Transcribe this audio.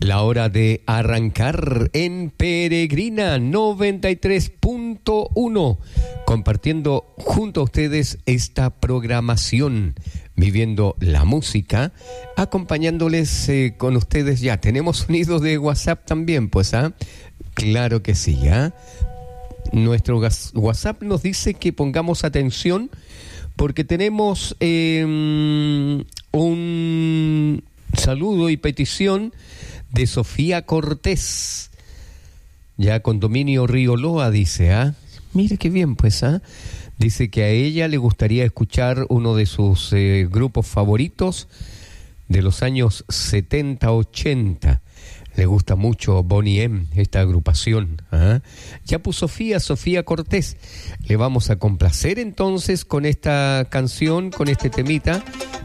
La hora de arrancar en Peregrina 93.1, compartiendo junto a ustedes esta programación, viviendo la música, acompañándoles con ustedes. Ya tenemos sonidos de WhatsApp también, pues, claro que sí, Nuestro WhatsApp nos dice que pongamos atención porque tenemos un saludo y petición de Sofía Cortés, ya condominio Río Loa, dice, mire qué bien, pues, dice que a ella le gustaría escuchar uno de sus grupos favoritos de los años 70-80. Le gusta mucho Boney M, esta agrupación. Ya pues Sofía Cortés. Le vamos a complacer entonces con esta canción, con este temita,